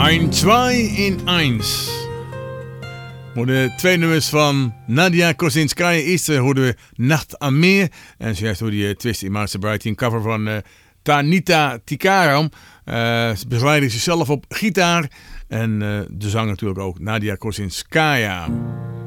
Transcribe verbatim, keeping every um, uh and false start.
Ein, zwei in eins. Voor de twee nummers van Nadia Kosinskaya. Eerst uh, hoorden we Nacht aan Meer. En zojuist hoorde je Twist in My Sobriety, een cover van uh, Tanita Tikaram. Uh, ze begeleidde zichzelf op gitaar. En uh, de zang natuurlijk ook Nadia Kosinskaya.